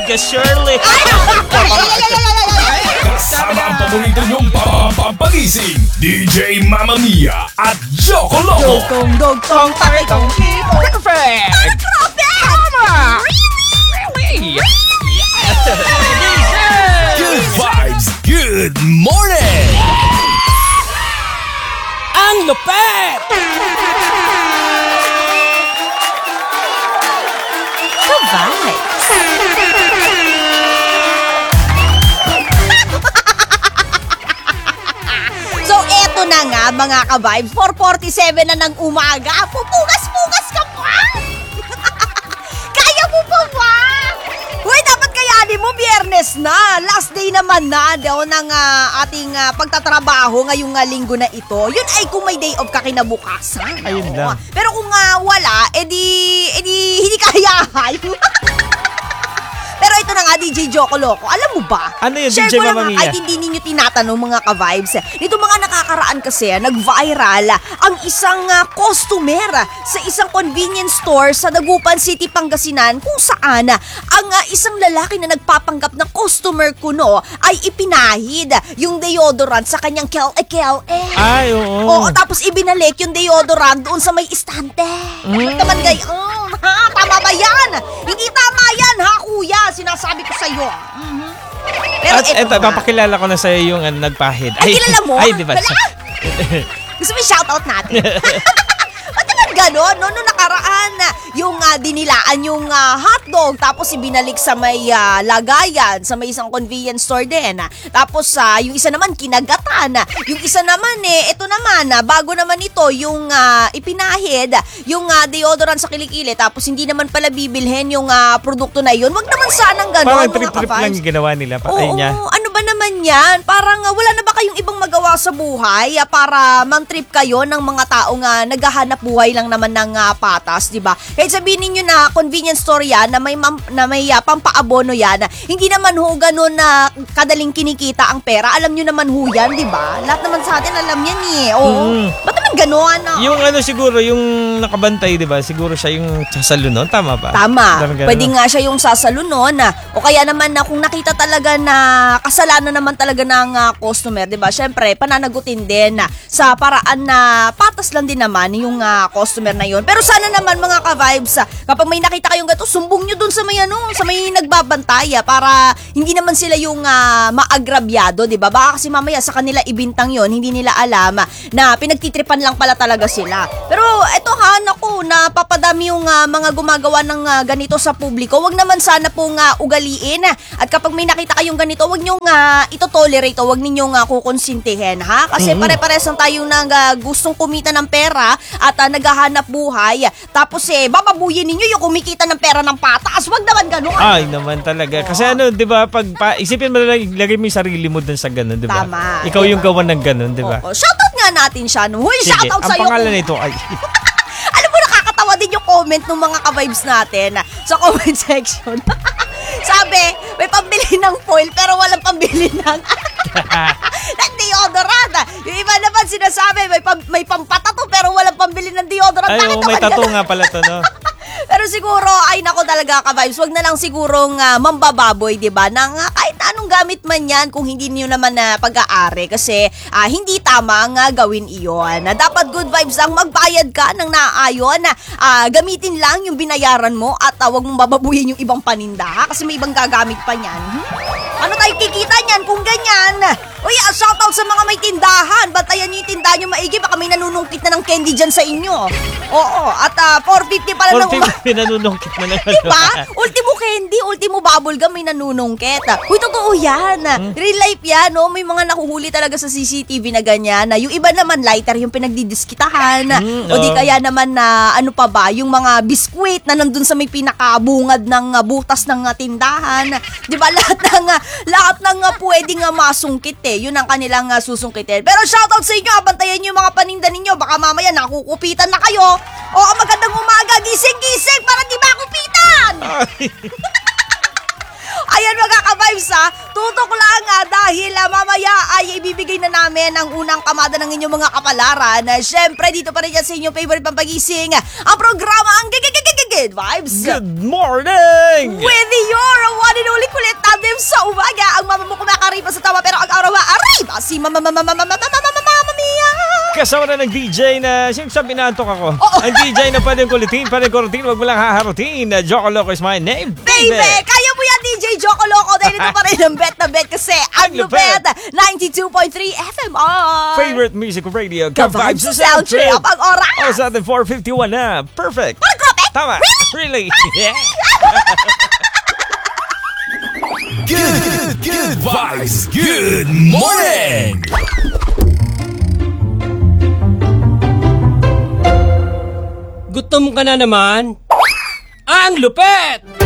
ka, Shirley. Kasama ang paborito niyong pampagising, DJ Mamma Mia at Joko Loco. Dugtong, tarikong, perfect. Tama. Really? Good vibes, good morning. Ang lupet! Ka-vibes. So, eto na nga mga ka-vibes. 4:47 na ng umaga. Pupugas-pugas ka pa! Kaya mo pa ba? Uy, dapat kayanin mo, Biyernes na. Last day naman na daw ng ating pagtatrabaho ngayong linggo na ito. Yun ay kung may day off ka kinabukasan. Ayun Oo. lang. Pero kung wala, edi hindi kayahan. Pero ito na nga, DJ Joko Loco. Alam mo ba? Ano yun, Share DJ ko lang Mamma Mia? kahit hindi ninyo tinatanong mga ka-vibes. Nito mga nakakaraan kasi, nag-viral ang isang customer sa isang convenience store sa Dagupan City, Pangasinan kung saan ang isang lalaki na nagpapanggap na customer kuno ay ipinahid yung deodorant sa kanyang KLE. Ay, oo. Oo, tapos ibinalik yung deodorant doon sa may istante. Naman gayon, ha? Tama ba yan? Hindi tama yan, ha, kuya? Sinasabi ko sa'yo. Pero At eto eto, nga. papakilala ko na sa'yo yung napahid. Ay, kilala mo? Ay, di ba? Wala. Gusto mo shoutout natin? Ba't naman gano'n? Noong nakaraan, yung dinilaan yung hotdog, tapos ibinalik sa may lagayan, sa may isang convenience store din. Tapos yung isa naman, kinagatan. Yung isa naman, ito naman, bago naman ito, yung ipinahid, yung deodorant sa kilikili, tapos hindi naman pala bibilhin yung produkto na yun. Wag naman sanang gano'n, Parang mga trip-trip lang ka-vibes. yung ginawa nila. Oo, Niya. ano ba naman yan? Parang wala na ba kayong ibang magawa sa buhay para man-trip kayo ng mga taong naghahanap buhay lang naman ng patas, di ba? Kahit sabihin ninyo na convenience store yan, na may pampaabono yan, hindi naman ho ganun na kadaling kinikita ang pera. Alam nyo naman ho yan, di ba? Lahat naman sa atin alam yan Oo. Ba't naman gano'n? Yung siguro, yung nakabantay, di ba? Siguro siya yung sasalunon. Tama ba? Tama. Parang ganun. Pwede nga siya yung sasalunon. O kaya naman na kung nakita talaga na kasalanan naman talaga ng customer, di ba? Syempre, pananagutin din sa paraan na patas lang din naman yung customer na yun. Pero sana naman mga ka-vibes, kapag may nakita kayong gato, sumbong nyo dun sa may nagbabantay para hindi naman sila yung maagrabyado, di ba? Baka kasi mamaya sa kanila ibintang yon, hindi nila alam na pinagtitripan lang pala talaga sila. Pero eto naku, napapadami yung mga gumagawa ng ganito sa publiko. Wag naman sana pong ugaliin. At kapag may nakita kayong ganito, wag nyong ito-tolerate o wag ninyong kukonsintihin, ha? Kasi pare-pares lang tayo gustong kumita ng pera at naghahanap buhay. Tapos bababuyin ninyo yung kumikita ng pera ng patas. Wag naman ganun. Ay, naman talaga. Kasi di ba, isipin mo na lang, lagay mo yung sarili mo dun sa ganun, di ba? Tama. Ikaw yung gawa ng ganun, di ba? Oo. Shoutout nga natin siya. No? Huy, Sige, shoutout ang sa'yo. pangalan nito ay... Alam mo, nakakatawa din yung comment ng mga ka-vibes natin sa comment section. Sabi, may pambili ng foil pero walang pambili ng deodorant. Yung iba naman sinasabi, may pampatato pero walang pambili ng deodorant. Ay, Bakit may naman tattoo ganun? nga pala to, no? Pero siguro, ay nako talaga ka-vibes, wag na lang sigurong mambababoy, di ba? Nang kahit anong gamit man yan kung hindi niyo naman na pag-aari. Kasi hindi tama nga gawin iyon. Dapat good vibes lang, magbayad ka ng naaayon. Gamitin lang yung binayaran mo at wag mong bababuyin yung ibang paninda, ha? Kasi may ibang gagamit pa niyan. Ano tayo kikita niyan kung ganyan? Uy, shoutout sa mga may tindahan. Bantayan niyo yung tindahan niyo maigi. Baka may nanunungkit na ng candy dyan sa inyo. Oo, at 450 pala ng Pinanunungkit na naman. diba? Ultimo candy, ultimo bubblegum, may nanunungkit. Uy, totoo yan. Real life yan, no? May mga nakuhuli talaga sa CCTV na ganyan. Yung iba naman, lighter yung pinagdidiskitahan. O di kaya naman na, ano pa ba, yung mga biskwit na nandun sa may pinakabungad ng butas ng tindahan. Diba? Lahat ng pwedeng masungkit yun ang kanilang susungkitin. Pero shoutout sa inyo, bantayan nyo yung mga paninda ninyo. Baka mamaya nakukupitan na kayo. O magandang umaga, gising-gising para di makupitan! Ayan mga ka-vibes tutok lang dahil mamaya ay ibibigay na namin ang unang kamada ng inyong mga kapalaran. Siyempre, dito pa rin yan sa inyong favorite pampagising, ang programa ang Good Vibes. Good morning! With your one and only si Mama Mia. Kasama na ng DJ na, siyempre sabi na antok ako. Ang DJ na pwedeng kulitin, pwedeng kulitin, wag mo lang haharutin. Joko Loco is my name, Baby, kaya mo yan DJ Joko Loco. Dahil ito pa rin ang bet na bet kasi ang lupet. 92.3 FMR. Favorite music radio, Ka-vibes sa sound trip. Ang oras. Oh, sa atin 4:51 na. Perfect. Parang grabe. Tama. Really? Yeah. Good vibes, good morning! Gutom ka na naman? Ang lupet!